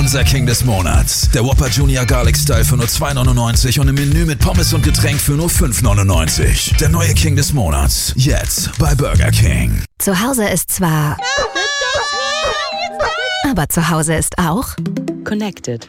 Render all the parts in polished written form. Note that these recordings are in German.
Unser King des Monats. Der Whopper Junior Garlic Style für nur $2,99 und im Menü mit Pommes und Getränk für nur $5,99. Der neue King des Monats. Jetzt bei Burger King. Zu Hause ist zwar... aber zu Hause ist auch... Connected.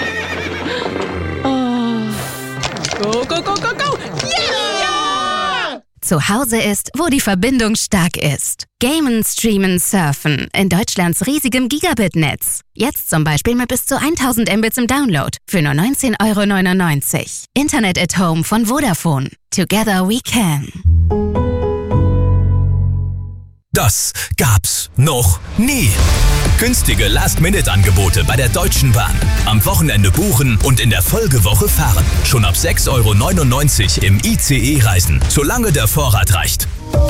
Go, go, go, go, go! Yeah! Zu Hause ist, wo die Verbindung stark ist. Gamen, streamen, surfen. In Deutschlands riesigem Gigabit-Netz. Jetzt zum Beispiel mit bis zu 1000 Mbits im Download. Für nur €19,99. Internet at Home von Vodafone. Together we can. Das gab's noch nie. Günstige Last-Minute-Angebote bei der Deutschen Bahn. Am Wochenende buchen und in der Folgewoche fahren. Schon ab €6,99 im ICE reisen, solange der Vorrat reicht.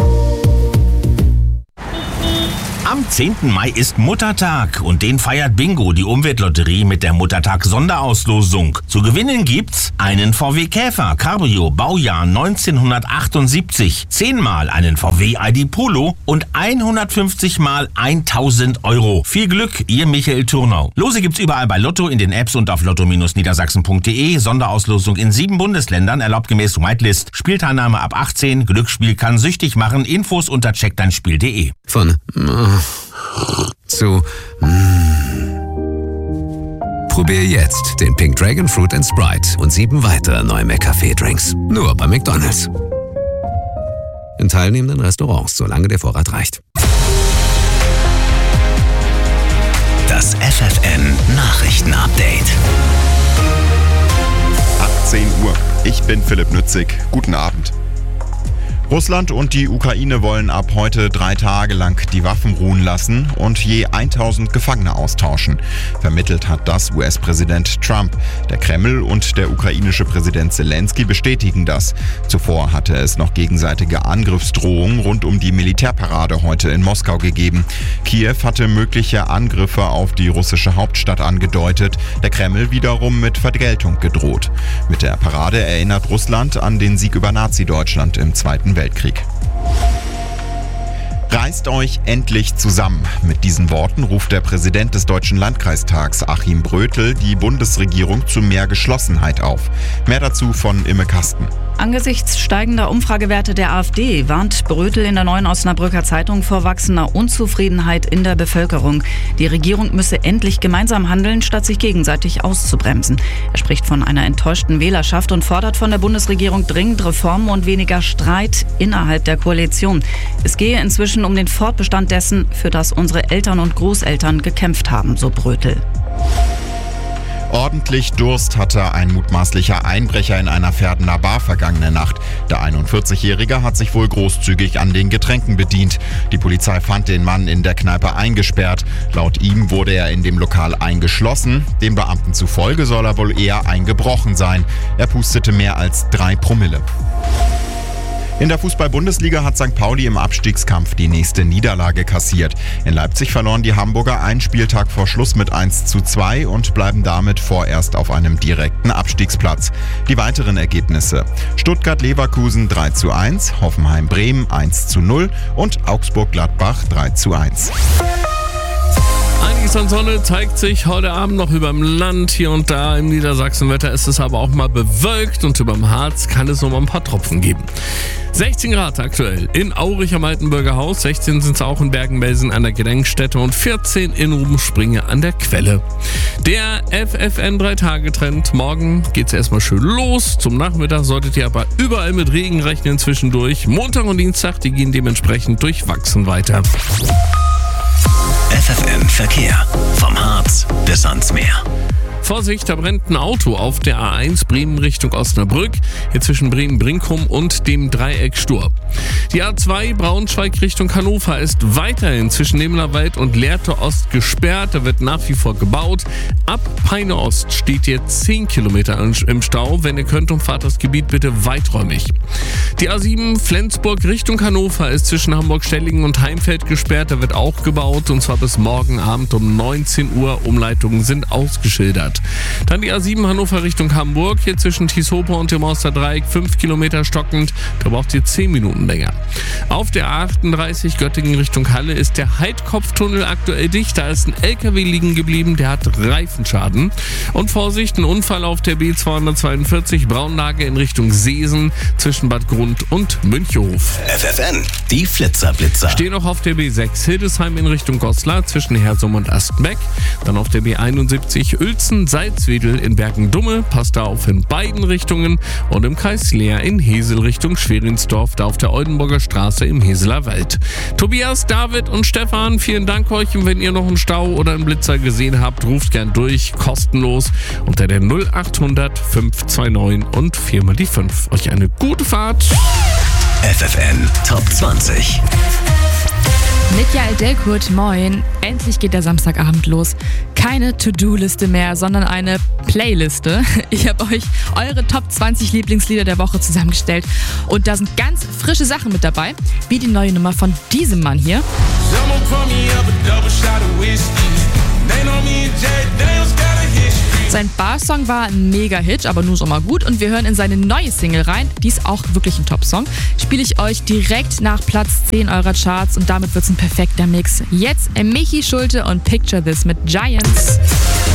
Am 10. Mai ist Muttertag und den feiert Bingo, die Umweltlotterie, mit der Muttertag-Sonderauslosung. Zu gewinnen gibt's einen VW Käfer Cabrio Baujahr 1978, 10-mal einen VW ID Polo und 150 mal 1.000 €. Viel Glück, ihr Michael Turnau. Lose gibt's überall bei Lotto, in den Apps und auf lotto-niedersachsen.de. Sonderauslosung in 7 Bundesländern, erlaubt gemäß Whitelist. Spielteilnahme ab 18, Glücksspiel kann süchtig machen. Infos unter checkdeinspiel.de. Von zu Probier jetzt den Pink Dragon Fruit & Sprite und 7 weitere neue McCafé-Drinks. Nur bei McDonald's. In teilnehmenden Restaurants, solange der Vorrat reicht. Das FFN Nachrichten-Update. 18 Uhr. Ich bin Philipp Nützig. Guten Abend. Russland und die Ukraine wollen ab heute 3 Tage lang die Waffen ruhen lassen und je 1000 Gefangene austauschen. Vermittelt hat das US-Präsident Trump. Der Kreml und der ukrainische Präsident Zelensky bestätigen das. Zuvor hatte es noch gegenseitige Angriffsdrohungen rund um die Militärparade heute in Moskau gegeben. Kiew hatte mögliche Angriffe auf die russische Hauptstadt angedeutet, der Kreml wiederum mit Vergeltung gedroht. Mit der Parade erinnert Russland an den Sieg über Nazi-Deutschland im Zweiten Weltkrieg. Reißt euch endlich zusammen. Mit diesen Worten ruft der Präsident des Deutschen Landkreistags, Achim Brötel, die Bundesregierung zu mehr Geschlossenheit auf. Mehr dazu von Imme Kasten. Angesichts steigender Umfragewerte der AfD warnt Brötel in der Neuen Osnabrücker Zeitung vor wachsender Unzufriedenheit in der Bevölkerung. Die Regierung müsse endlich gemeinsam handeln, statt sich gegenseitig auszubremsen. Er spricht von einer enttäuschten Wählerschaft und fordert von der Bundesregierung dringend Reformen und weniger Streit innerhalb der Koalition. Es gehe inzwischen um den Fortbestand dessen, für das unsere Eltern und Großeltern gekämpft haben, so Brötel. Ordentlich Durst hatte ein mutmaßlicher Einbrecher in einer Verdener Bar vergangene Nacht. Der 41-Jährige hat sich wohl großzügig an den Getränken bedient. Die Polizei fand den Mann in der Kneipe eingesperrt. Laut ihm wurde er in dem Lokal eingeschlossen. Den Beamten zufolge soll er wohl eher eingebrochen sein. Er pustete mehr als 3 Promille. In der Fußball-Bundesliga hat St. Pauli im Abstiegskampf die nächste Niederlage kassiert. In Leipzig verloren die Hamburger einen Spieltag vor Schluss mit 1:2 und bleiben damit vorerst auf einem direkten Abstiegsplatz. Die weiteren Ergebnisse: Stuttgart-Leverkusen 3:1, Hoffenheim-Bremen 1:0 und Augsburg-Gladbach 3:1. Einiges an Sonne zeigt sich heute Abend noch überm Land. Hier und da im Niedersachsenwetter ist es aber auch mal bewölkt und überm Harz kann es noch mal ein paar Tropfen geben. 16 Grad aktuell in Aurich am Altenburger Haus, 16 sind es auch in Bergen-Belsen an der Gedenkstätte und 14 in Rubenspringe an der Quelle. Der FFN 3-Tage-Trend. Morgen geht's erstmal schön los. Zum Nachmittag solltet ihr aber überall mit Regen rechnen zwischendurch. Montag und Dienstag, die gehen dementsprechend durchwachsen weiter. FFN Verkehr. Vom Harz bis ans Meer. Vorsicht, da brennt ein Auto auf der A1 Bremen Richtung Osnabrück, hier zwischen Bremen-Brinkum und dem Dreieck Stur. Die A2 Braunschweig Richtung Hannover ist weiterhin zwischen Neblerwald und Lehrte Ost gesperrt, da wird nach wie vor gebaut. Ab Peine Ost steht jetzt 10 Kilometer im Stau, wenn ihr könnt, umfahrt das Gebiet bitte weiträumig. Die A7 Flensburg Richtung Hannover ist zwischen Hamburg-Stellingen und Heimfeld gesperrt, da wird auch gebaut und zwar bis morgen Abend um 19 Uhr, Umleitungen sind ausgeschildert. Stuttgart. Dann die A7 Hannover Richtung Hamburg, hier zwischen Tieshope und dem Osterdreieck 5 Kilometer stockend, da braucht ihr 10 Minuten länger. Auf der A38 Göttingen Richtung Halle ist der Heidkopftunnel aktuell dicht, da ist ein LKW liegen geblieben, der hat Reifenschaden. Und Vorsicht, ein Unfall auf der B242 Braunlage in Richtung Seesen zwischen Bad Grund und Münchehof. FFN, die Flitzer-Blitzer. Stehen noch auf der B6 Hildesheim in Richtung Goslar zwischen Hersum und Astenbeck. Dann auf der B71 Uelzen-Salzwedel in Bergen-Dumme, passt da auf in beiden Richtungen. Und im Kreis Leer in Hesel Richtung Schwerinsdorf, da auf der Oldenburger Straße im Heseler Wald. Tobias, David und Stefan, vielen Dank euch. Und wenn ihr noch einen Stau oder einen Blitzer gesehen habt, ruft gern durch, kostenlos unter der 0800 529 und 4 mal die 5. Euch eine gute Fahrt. FFN Top 20. Mitja Delkurt, moin. Endlich geht der Samstagabend los. Keine To-Do-Liste mehr, sondern eine Playliste. Ich habe euch eure Top 20 Lieblingslieder der Woche zusammengestellt. Und da sind ganz frische Sachen mit dabei, wie die neue Nummer von diesem Mann hier. Sein Bar-Song war ein Mega-Hit, aber nur so mal gut. Und wir hören in seine neue Single rein. Die ist auch wirklich ein Top-Song. Spiele ich euch direkt nach Platz 10 eurer Charts und damit wird's ein perfekter Mix. Jetzt Michi Schulte und Picture This mit Giants.